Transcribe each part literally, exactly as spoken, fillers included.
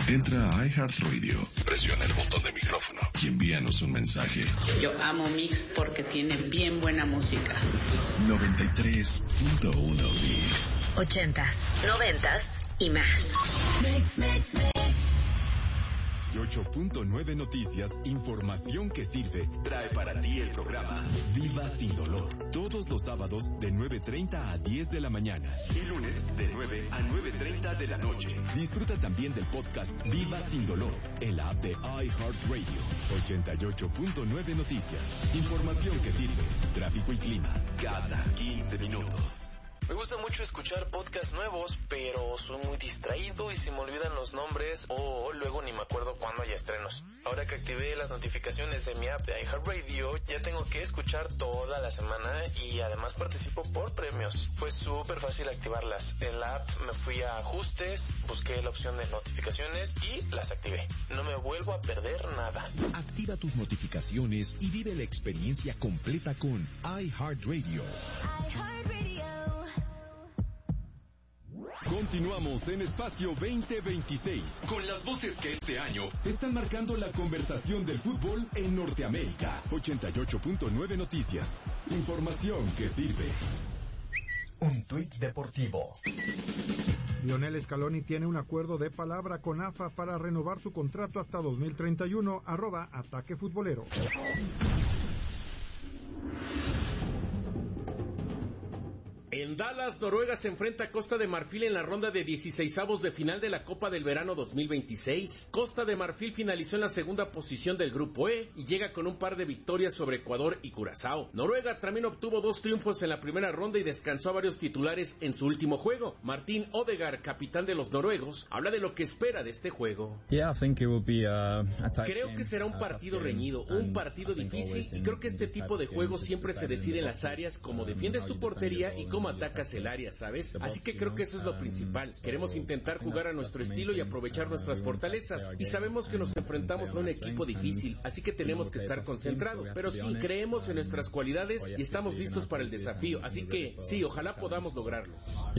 Entra a iHeartRadio, presiona el botón de micrófono y envíanos un mensaje. Yo amo Mix porque tiene bien buena música. noventa y tres punto uno Mix. Ochentas, noventas y más. Mix, mix, mix. ocho punto nueve Noticias, información que sirve, trae para ti el programa Viva Sin Dolor. Todos los sábados de nueve treinta a diez de la mañana y lunes de nueve a nueve treinta de la noche. Disfruta también del podcast Viva Sin Dolor en la app de iHeartRadio. ochenta y ocho punto nueve Noticias, información que sirve, tráfico y clima cada quince minutos. Me gusta mucho escuchar podcasts nuevos, pero soy muy distraído y se me olvidan los nombres o luego ni me acuerdo cuándo hay estrenos. Ahora que activé las notificaciones de mi app de iHeartRadio, ya tengo que escuchar toda la semana y además participo por premios. Fue súper fácil activarlas. En la app me fui a ajustes, busqué la opción de notificaciones y las activé. No me vuelvo a perder nada. Activa tus notificaciones y vive la experiencia completa con iHeartRadio. iHeartRadio. Continuamos en Espacio veinte veintiséis con las voces que este año están marcando la conversación del fútbol en Norteamérica. ochenta y ocho punto nueve Noticias. Información que sirve. Un tuit deportivo. Lionel Scaloni tiene un acuerdo de palabra con A F A para renovar su contrato hasta dos mil treinta y uno. Arroba Ataque Futbolero. En Dallas, Noruega se enfrenta a Costa de Marfil en la ronda de dieciseisavos de final de la Copa del Verano dos mil veintiséis. Costa de Marfil finalizó en la segunda posición del Grupo E y llega con un par de victorias sobre Ecuador y Curazao. Noruega también obtuvo dos triunfos en la primera ronda y descansó a varios titulares en su último juego. Martín Odegaard, capitán de los noruegos, habla de lo que espera de este juego. Creo que será un partido reñido, un partido difícil, y creo que este tipo de juegos siempre se decide en las áreas, como defiendes tu portería y cómo atacas el área, ¿sabes? Así que creo que eso es lo principal. Queremos intentar jugar a nuestro estilo y aprovechar nuestras fortalezas, y sabemos que nos enfrentamos a un equipo difícil, así que tenemos que estar concentrados, pero sí, creemos en nuestras cualidades y estamos listos para el desafío, así que sí, ojalá podamos lograrlo.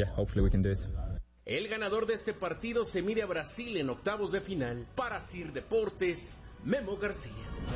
El ganador de este partido se mide a Brasil en octavos de final. Para Sir Deportes, Memo García.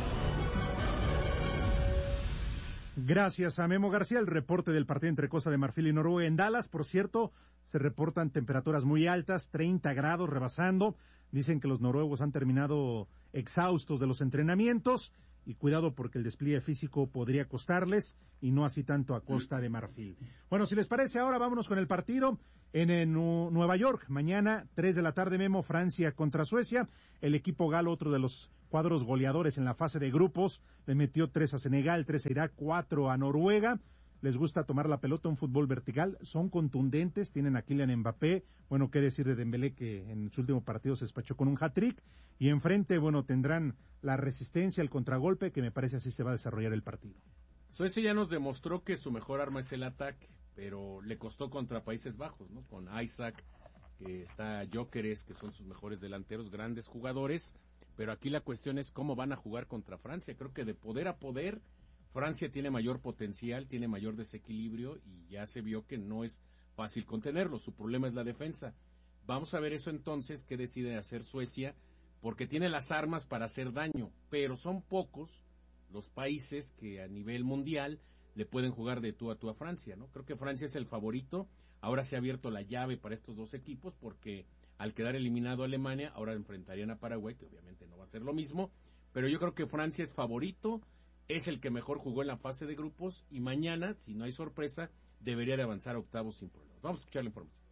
Gracias a Memo García. El reporte del partido entre Costa de Marfil y Noruega en Dallas. Por cierto, se reportan temperaturas muy altas, treinta grados rebasando. Dicen que los noruegos han terminado exhaustos de los entrenamientos. Y cuidado porque el despliegue físico podría costarles, y no así tanto a Costa de Marfil. Bueno, si les parece, ahora vámonos con el partido en, en uh, Nueva York. Mañana, tres de la tarde, Memo, Francia contra Suecia. El equipo galo, otro de los cuadros goleadores en la fase de grupos, le metió tres a Senegal, tres a Irak, cuatro a Noruega. Les gusta tomar la pelota, un fútbol vertical, son contundentes, tienen a Kylian Mbappé, bueno, qué decir de Dembélé, que en su último partido se despachó con un hat-trick, y enfrente, bueno, tendrán la resistencia, el contragolpe, que me parece así se va a desarrollar el partido. Suecia ya nos demostró que su mejor arma es el ataque, pero le costó contra Países Bajos, ¿no? Con Isaac, que está Gyökeres, que son sus mejores delanteros, grandes jugadores, pero aquí la cuestión es cómo van a jugar contra Francia. Creo que de poder a poder, Francia tiene mayor potencial, tiene mayor desequilibrio y ya se vio que no es fácil contenerlo. Su problema es la defensa. Vamos a ver eso entonces, qué decide hacer Suecia, porque tiene las armas para hacer daño, pero son pocos los países que a nivel mundial le pueden jugar de tú a tú a Francia, ¿no? Creo que Francia es el favorito. Ahora se ha abierto la llave para estos dos equipos porque al quedar eliminado Alemania, ahora enfrentarían a Paraguay, que obviamente no va a ser lo mismo, pero yo creo que Francia es favorito. Es el que mejor jugó en la fase de grupos y mañana, si no hay sorpresa, debería de avanzar a octavos sin problemas. Vamos a escuchar la información.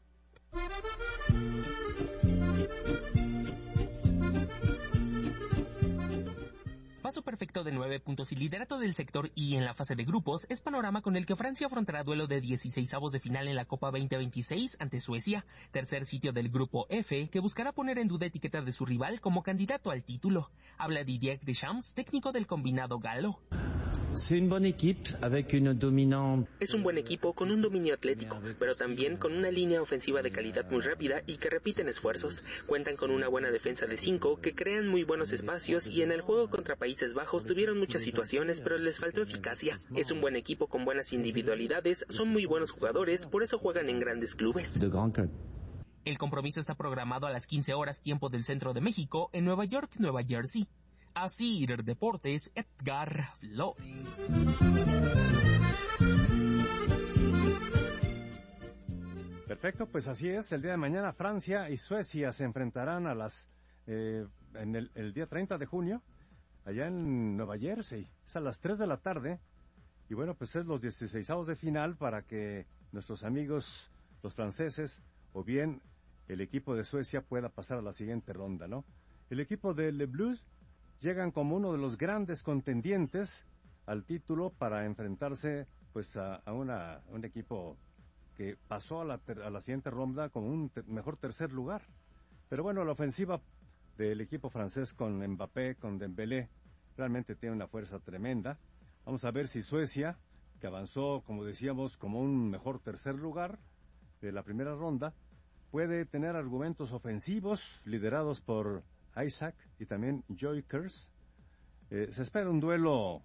Paso perfecto de nueve puntos y liderato del sector I en la fase de grupos es panorama con el que Francia afrontará duelo de dieciseisavos de final en la Copa veinte veintiséis ante Suecia, tercer sitio del grupo F, que buscará poner en duda etiqueta de su rival como candidato al título. Habla Didier Deschamps, técnico del combinado galo. Es un buen equipo con un dominio atlético, pero también con una línea ofensiva de calidad muy rápida y que repiten esfuerzos. Cuentan con una buena defensa de cinco, que crean muy buenos espacios, y en el juego contra Países Bajos tuvieron muchas situaciones, pero les faltó eficacia. Es un buen equipo con buenas individualidades, son muy buenos jugadores, por eso juegan en grandes clubes. El compromiso está programado a las quince horas tiempo del centro de México en Nueva York, Nueva Jersey. Así, Deportes, Edgar Flores. Perfecto, pues así es. El día de mañana Francia y Suecia se enfrentarán a las eh, en el, el día treinta de junio, allá en Nueva Jersey. Es a las tres de la tarde. Y bueno, pues es los dieciseisavos de final para que nuestros amigos, los franceses, o bien el equipo de Suecia pueda pasar a la siguiente ronda, ¿no? El equipo de Le Blues llegan como uno de los grandes contendientes al título para enfrentarse pues a, a una, un equipo que pasó a la, ter, a la siguiente ronda con un ter, mejor tercer lugar. Pero bueno, la ofensiva del equipo francés con Mbappé, con Dembélé, realmente tiene una fuerza tremenda. Vamos a ver si Suecia, que avanzó, como decíamos, como un mejor tercer lugar de la primera ronda, puede tener argumentos ofensivos liderados por Isaac y también Jokers. Eh, se espera un duelo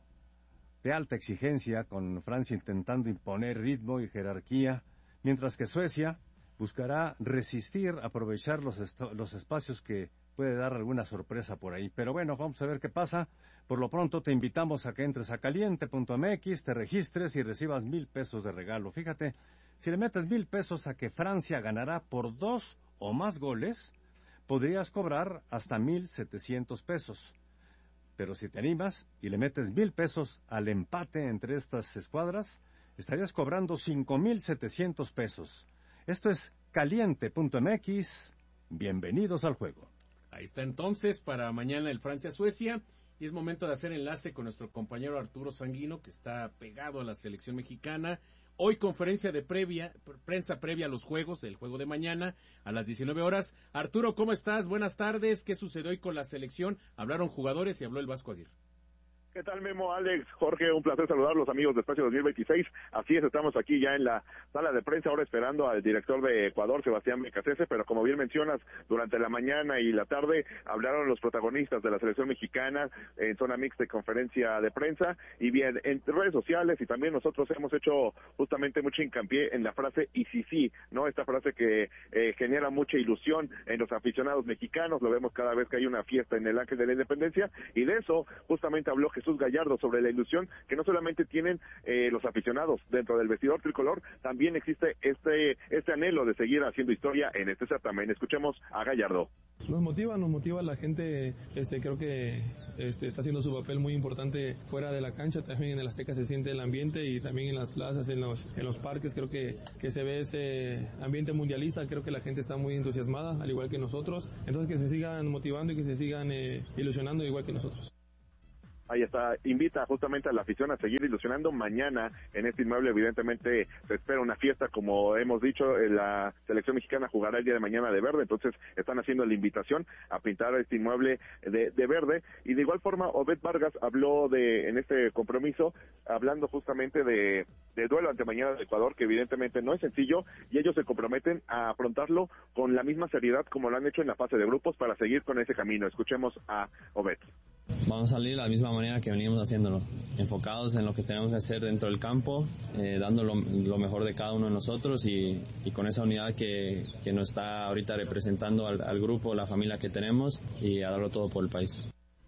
de alta exigencia con Francia intentando imponer ritmo y jerarquía, mientras que Suecia buscará resistir, aprovechar los, esto- los espacios que puede dar alguna sorpresa por ahí. Pero bueno, vamos a ver qué pasa. Por lo pronto te invitamos a que entres a caliente punto m x, te registres y recibas mil pesos de regalo. Fíjate, si le metes mil pesos a que Francia ganará por dos o más goles, podrías cobrar hasta mil setecientos pesos. Pero si te animas y le metes mil pesos al empate entre estas escuadras, estarías cobrando cinco mil setecientos pesos. Esto es caliente punto m x. Bienvenidos al juego. Ahí está entonces para mañana el Francia-Suecia. Y es momento de hacer enlace con nuestro compañero Arturo Sanguino, que está pegado a la selección mexicana. Hoy conferencia de previa, prensa previa a los juegos, el juego de mañana, a las diecinueve horas. Arturo, ¿cómo estás? Buenas tardes. ¿Qué sucedió hoy con la selección? Hablaron jugadores y habló el Vasco Aguirre. ¿Qué tal, Memo, Alex, Jorge? Un placer saludar a los amigos de Espacio dos mil veintiséis. Así es, estamos aquí ya en la sala de prensa, ahora esperando al director de Ecuador, Sebastián Becasese, pero como bien mencionas, durante la mañana y la tarde hablaron los protagonistas de la selección mexicana en zona mixta de conferencia de prensa, y bien, en redes sociales y también nosotros hemos hecho justamente mucho hincapié en la frase y sí, sí, ¿no? Esta frase que eh, genera mucha ilusión en los aficionados mexicanos, lo vemos cada vez que hay una fiesta en el Ángel de la Independencia, y de eso justamente habló Jesús Gallardo sobre la ilusión que no solamente tienen eh, los aficionados dentro del vestidor tricolor, también existe este este anhelo de seguir haciendo historia en este certamen. Escuchemos a Gallardo. Nos motiva, nos motiva la gente, este creo que este está haciendo su papel muy importante fuera de la cancha, también en el Azteca se siente el ambiente y también en las plazas, en los en los parques, creo que, que se ve ese ambiente mundialista, creo que la gente está muy entusiasmada, al igual que nosotros, entonces que se sigan motivando y que se sigan eh, ilusionando igual que nosotros. Ahí está, invita justamente a la afición a seguir ilusionando. Mañana en este inmueble evidentemente se espera una fiesta, como hemos dicho, la selección mexicana jugará el día de mañana de verde, entonces están haciendo la invitación a pintar este inmueble de, de verde. Y de igual forma Obed Vargas habló de en este compromiso, hablando justamente de, de duelo ante mañana de Ecuador, que evidentemente no es sencillo, y ellos se comprometen a afrontarlo con la misma seriedad como lo han hecho en la fase de grupos para seguir con ese camino. Escuchemos a Obed. Vamos a salir de la misma manera que venimos haciéndolo, enfocados en lo que tenemos que hacer dentro del campo, eh, dando lo, lo mejor de cada uno de nosotros y, y con esa unidad que, que nos está ahorita representando al, al grupo, la familia que tenemos, y a darlo todo por el país.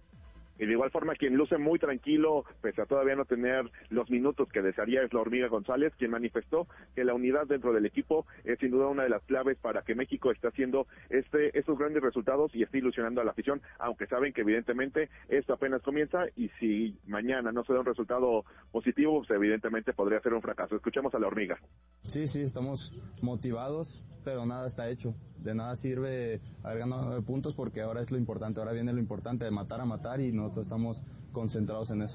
Y de igual forma, quien luce muy tranquilo, pese a todavía no tener los minutos que desearía, es la Hormiga González, quien manifestó que la unidad dentro del equipo es sin duda una de las claves para que México esté haciendo este, estos grandes resultados y esté ilusionando a la afición, aunque saben que evidentemente esto apenas comienza y si mañana no se da un resultado positivo, pues evidentemente podría ser un fracaso. Escuchemos a la Hormiga. Sí, sí, estamos motivados, pero nada está hecho. De nada sirve haber ganado puntos porque ahora es lo importante, ahora viene lo importante de matar a matar y nosotros estamos concentrados en eso.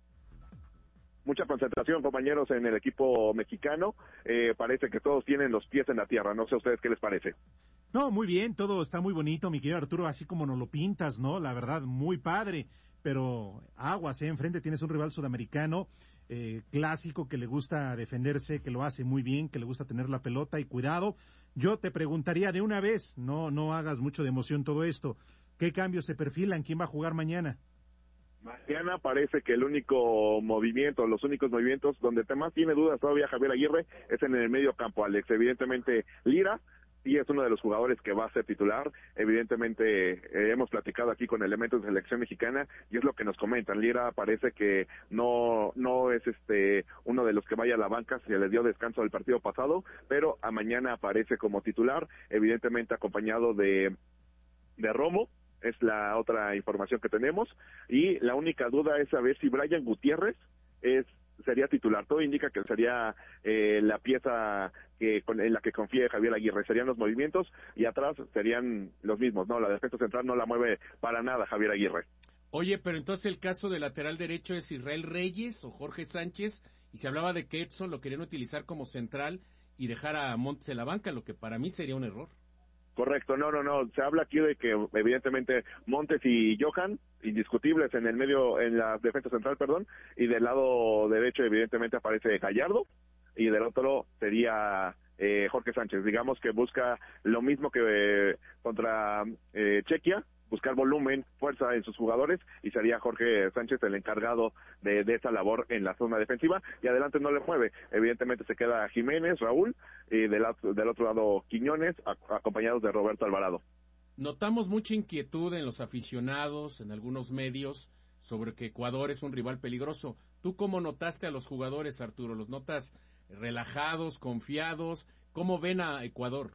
Mucha concentración, compañeros, en el equipo mexicano. Eh, parece que todos tienen los pies en la tierra. No sé a ustedes qué les parece. No, muy bien, todo está muy bonito, mi querido Arturo, así como nos lo pintas, ¿no? La verdad, muy padre. Pero aguas, ¿eh? Enfrente tienes un rival sudamericano eh, clásico que le gusta defenderse, que lo hace muy bien, que le gusta tener la pelota y cuidado. Yo te preguntaría de una vez, no no hagas mucho de emoción todo esto, ¿qué cambios se perfilan? ¿Quién va a jugar mañana? Mañana parece que el único movimiento, los únicos movimientos donde más tiene dudas todavía Javier Aguirre es en el medio campo, Alex. Evidentemente Lira sí es uno de los jugadores que va a ser titular. Evidentemente eh, hemos platicado aquí con elementos de selección mexicana y es lo que nos comentan. Lira parece que no no es este uno de los que vaya a la banca, se le dio descanso del partido pasado, pero a mañana aparece como titular, evidentemente acompañado de de Romo. Es la otra información que tenemos, y la única duda es saber si Brian Gutiérrez es sería titular. Todo indica que sería eh, la pieza que con, en la que confíe Javier Aguirre. Serían los movimientos y atrás serían los mismos, ¿no? La defensa central no la mueve para nada Javier Aguirre. Oye, pero entonces el caso del lateral derecho es Israel Reyes o Jorge Sánchez, y se hablaba de que Edson lo querían utilizar como central y dejar a Montes en la banca, lo que para mí sería un error. Correcto, no, no, no, se habla aquí de que evidentemente Montes y Johan, indiscutibles en el medio, en la defensa central, perdón, y del lado derecho evidentemente aparece Gallardo, y del otro sería eh, Jorge Sánchez. Digamos que busca lo mismo que eh, contra eh, Chequia, buscar volumen, fuerza en sus jugadores, y sería Jorge Sánchez el encargado de, de esa labor en la zona defensiva, y adelante no le mueve. Evidentemente se queda Jiménez, Raúl, y del, del otro lado Quiñones, a, acompañados de Roberto Alvarado. Notamos mucha inquietud en los aficionados, en algunos medios, sobre que Ecuador es un rival peligroso. ¿Tú cómo notaste a los jugadores, Arturo? ¿Los notas relajados, confiados? ¿Cómo ven a Ecuador?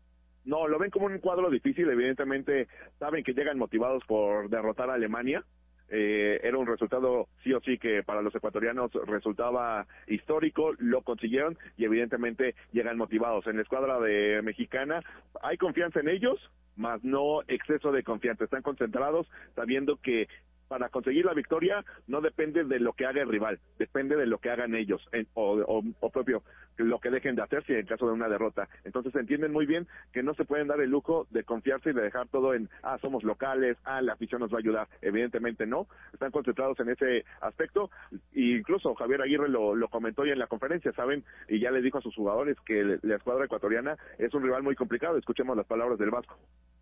No, lo ven como un cuadro difícil. Evidentemente saben que llegan motivados por derrotar a Alemania. Eh, era un resultado sí o sí que para los ecuatorianos resultaba histórico, lo consiguieron y evidentemente llegan motivados. En la escuadra de mexicana hay confianza en ellos, más no exceso de confianza. Están concentrados sabiendo que para conseguir la victoria no depende de lo que haga el rival, depende de lo que hagan ellos, en, o, o, o propio lo que dejen de hacer si en caso de una derrota. Entonces entienden muy bien que no se pueden dar el lujo de confiarse y de dejar todo en, ah, somos locales, ah, la afición nos va a ayudar. Evidentemente no, están concentrados en ese aspecto, e incluso Javier Aguirre lo, lo comentó ya en la conferencia, saben, y ya les dijo a sus jugadores que la escuadra ecuatoriana es un rival muy complicado. Escuchemos las palabras del Vasco.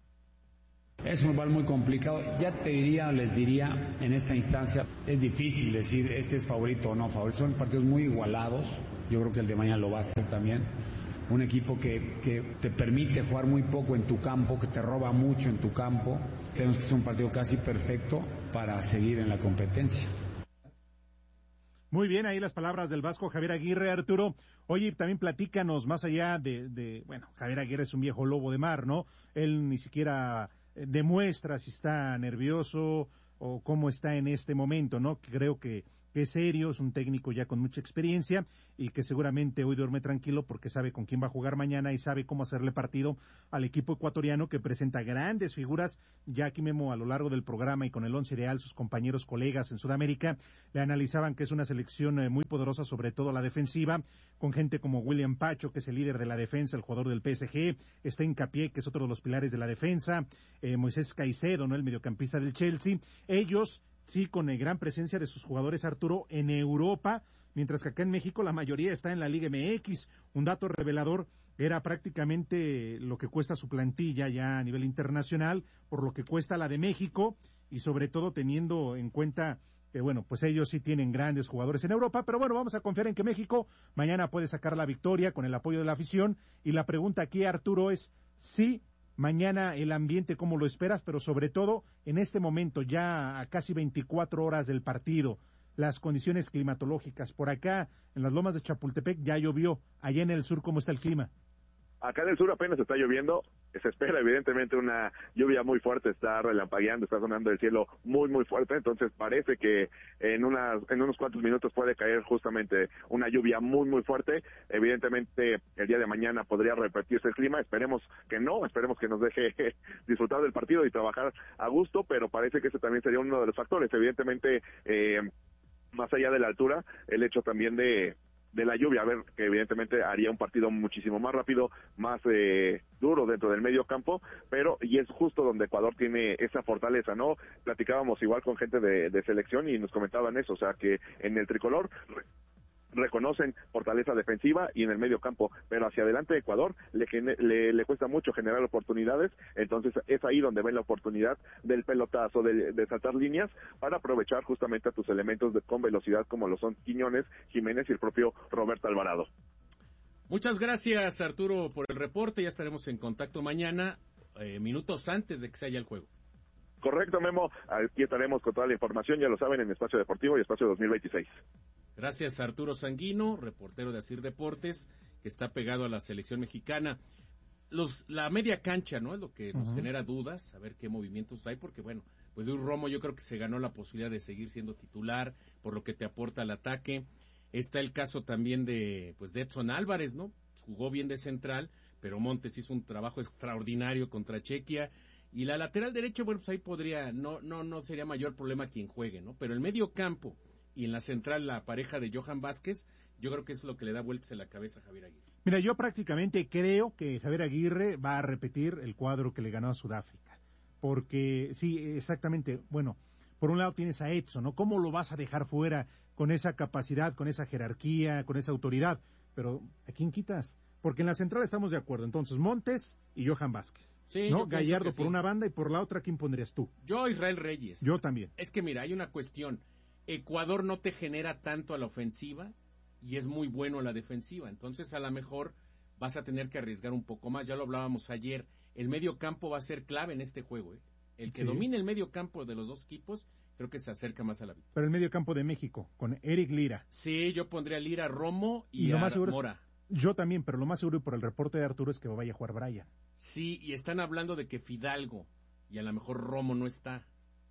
Es un rival muy complicado. Ya te diría, les diría, en esta instancia, es difícil decir este es favorito o no favorito. Son partidos muy igualados. Yo creo que el de mañana lo va a hacer también. Un equipo que, que te permite jugar muy poco en tu campo, que te roba mucho en tu campo. Tenemos que hacer un partido casi perfecto para seguir en la competencia. Muy bien, ahí las palabras del Vasco Javier Aguirre, Arturo. Oye, también platícanos, más allá de, de, bueno, Javier Aguirre es un viejo lobo de mar, ¿no? Él ni siquiera demuestra si está nervioso o cómo está en este momento, ¿no? Creo que, que es serio, es un técnico ya con mucha experiencia y que seguramente hoy duerme tranquilo porque sabe con quién va a jugar mañana y sabe cómo hacerle partido al equipo ecuatoriano que presenta grandes figuras. Ya aquí Memo a lo largo del programa y con el once ideal, sus compañeros, colegas en Sudamérica, le analizaban que es una selección muy poderosa, sobre todo la defensiva, con gente como William Pacho, que es el líder de la defensa, el jugador del P S G, está Hincapié, que es otro de los pilares de la defensa, eh, Moisés Caicedo, ¿no? El mediocampista del Chelsea. Ellos sí, con eh, gran presencia de sus jugadores, Arturo, en Europa, mientras que acá en México la mayoría está en la Liga M X. Un dato revelador era prácticamente lo que cuesta su plantilla ya a nivel internacional, por lo que cuesta la de México, y sobre todo teniendo en cuenta que, bueno, pues ellos sí tienen grandes jugadores en Europa, pero bueno, vamos a confiar en que México mañana puede sacar la victoria con el apoyo de la afición. Y la pregunta aquí, Arturo, es sí, mañana el ambiente, ¿cómo lo esperas? Pero sobre todo, en este momento, ya a casi veinticuatro horas del partido, las condiciones climatológicas. Por acá, en las lomas de Chapultepec, ya llovió. Allá en el sur, ¿cómo está el clima? Acá en el sur apenas está lloviendo, se espera evidentemente una lluvia muy fuerte, está relampagueando, está sonando el cielo muy muy fuerte, entonces parece que en unas en unos cuantos minutos puede caer justamente una lluvia muy muy fuerte. Evidentemente el día de mañana podría repetirse el clima, esperemos que no, esperemos que nos deje disfrutar del partido y trabajar a gusto, pero parece que ese también sería uno de los factores. Evidentemente, eh, más allá de la altura, el hecho también de de la lluvia, a ver, que evidentemente haría un partido muchísimo más rápido, más eh, duro dentro del medio campo, pero, y es justo donde Ecuador tiene esa fortaleza, ¿no? Platicábamos igual con gente de, de selección y nos comentaban eso, o sea, que en el tricolor reconocen fortaleza defensiva y en el medio campo, pero hacia adelante Ecuador le, le, le cuesta mucho generar oportunidades, entonces es ahí donde ven la oportunidad del pelotazo, de, de saltar líneas para aprovechar justamente a tus elementos de, con velocidad como lo son Quiñones, Jiménez y el propio Roberto Alvarado. Muchas gracias, Arturo, por el reporte. Ya estaremos en contacto mañana, eh, minutos antes de que se haya el juego. Correcto, Memo. Aquí estaremos con toda la información, ya lo saben, en Espacio Deportivo y Espacio dos mil veintiséis. Gracias, Arturo Sanguino, reportero de Asir Deportes, que está pegado a la selección mexicana. Los, la media cancha, ¿no? Es lo que nos uh-huh. genera dudas, a ver qué movimientos hay, porque bueno, pues de un Romo yo creo que se ganó la posibilidad de seguir siendo titular, por lo que te aporta el ataque. Está el caso también de, pues de Edson Álvarez, ¿no? Jugó bien de central, pero Montes hizo un trabajo extraordinario contra Chequia. Y la lateral derecho, bueno, pues ahí podría, no, no, no sería mayor problema quien juegue, ¿no? Pero el medio campo y en la central la pareja de Johan Vázquez, yo creo que es lo que le da vueltas en la cabeza a Javier Aguirre. Mira, yo prácticamente creo que Javier Aguirre va a repetir el cuadro que le ganó a Sudáfrica. Porque, sí, exactamente, bueno, por un lado tienes a Edson, ¿no? ¿Cómo lo vas a dejar fuera con esa capacidad, con esa jerarquía, con esa autoridad? Pero, ¿a quién quitas? Porque en la central estamos de acuerdo. Entonces, Montes y Johan Vázquez. Sí, ¿no? Gallardo por sí. una banda y por la otra, ¿quién pondrías tú? Yo, Israel Reyes. Yo también. Es que mira, hay una cuestión. Ecuador no te genera tanto a la ofensiva y es muy bueno a la defensiva. Entonces, a lo mejor vas a tener que arriesgar un poco más. Ya lo hablábamos ayer. El medio campo va a ser clave en este juego. ¿eh? El que sí. domine el medio campo de los dos equipos, creo que se acerca más a la victoria. Pero el medio campo de México, con Eric Lira. Sí, yo pondría Lira, Romo y, y lo a más seguro Mora. Es... Yo también, pero lo más seguro por el reporte de Arturo es que vaya a jugar Brian. Sí, y están hablando de que Fidalgo y a lo mejor Romo no está.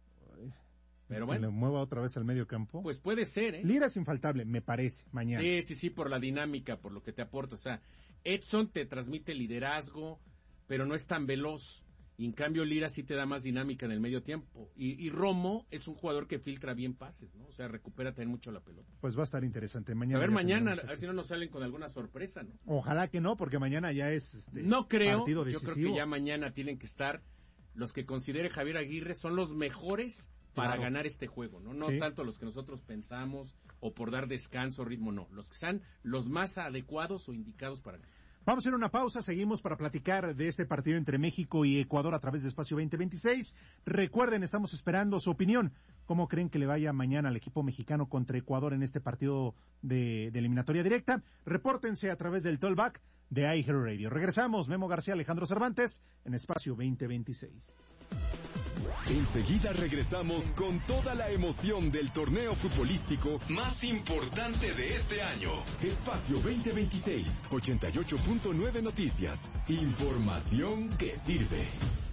Pero bueno. ¿Que le mueva otra vez al medio campo? Pues puede ser, ¿eh? Lira es infaltable, me parece, mañana. Sí, sí, sí, por la dinámica, por lo que te aporta. O sea, Edson te transmite liderazgo, pero no es tan veloz. Y en cambio Lira sí te da más dinámica en el medio tiempo. Y, y Romo es un jugador que filtra bien pases, ¿no? O sea, recupera también mucho la pelota. Pues va a estar interesante. Mañana. A ver, mañana, a ver si no nos salen con alguna sorpresa, ¿no? Ojalá que no, porque mañana ya es este, no creo, partido decisivo. Yo creo que ya mañana tienen que estar los que considere Javier Aguirre son los mejores para claro. ganar este juego, ¿no? No sí. tanto los que nosotros pensamos o por dar descanso, ritmo, no. Los que sean los más adecuados o indicados para ganar. Vamos a ir a una pausa, seguimos para platicar de este partido entre México y Ecuador a través de Espacio veinte veintiséis. Recuerden, estamos esperando su opinión. ¿Cómo creen que le vaya mañana al equipo mexicano contra Ecuador en este partido de, de eliminatoria directa? Repórtense a través del Tollback de iHeartRadio. Regresamos, Memo García, Alejandro Cervantes, en Espacio veinte veintiséis. Enseguida regresamos con toda la emoción del torneo futbolístico más importante de este año. Espacio veinte veintiséis, ochenta y ocho punto nueve Noticias. Información que sirve.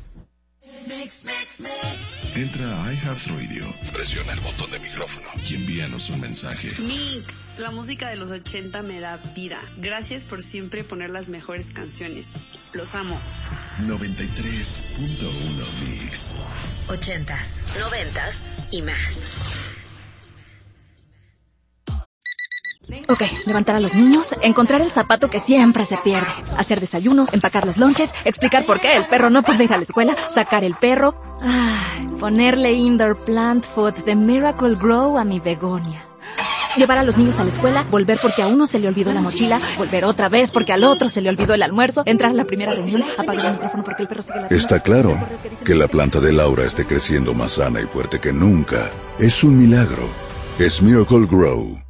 Mix, mix, mix. Entra a iHeartRadio, presiona el botón de micrófono y envíanos un mensaje. Mix, la música de los ochenta me da vida. Gracias por siempre poner las mejores canciones. Los amo. noventa y tres punto uno Mix. Ochentas, noventas y más. Ok, levantar a los niños, encontrar el zapato que siempre se pierde, hacer desayuno, empacar los lonches, explicar por qué el perro no puede ir a la escuela, sacar el perro, ay, ponerle indoor plant food de Miracle Grow a mi begonia. Llevar a los niños a la escuela, volver porque a uno se le olvidó la mochila, volver otra vez porque al otro se le olvidó el almuerzo, entrar a la primera reunión, apagar el micrófono porque el perro sigue ladrando. Está claro que la planta de Laura esté creciendo más sana y fuerte que nunca. Es un milagro. Es Miracle Grow.